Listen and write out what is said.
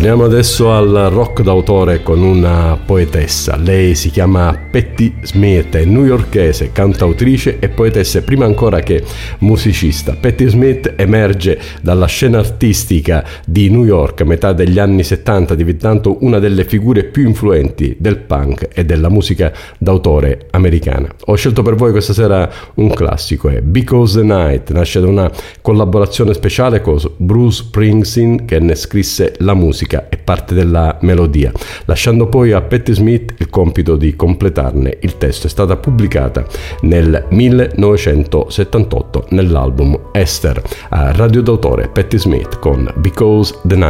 Torniamo adesso al rock d'autore con una poetessa. Lei si chiama Patti Smith, è newyorkese, cantautrice e poetessa, prima ancora che musicista. Patti Smith emerge dalla scena artistica di New York a metà degli anni 70, diventando una delle figure più influenti del punk e della musica d'autore americana. Ho scelto per voi questa sera un classico, è Because the Night, nasce da una collaborazione speciale con Bruce Springsteen, che ne scrisse la musica e parte della melodia, lasciando poi a Patti Smith il compito di completarne il testo. È stata pubblicata nel 1978 nell'album Esther. A Radio d'autore Patti Smith con Because the Night.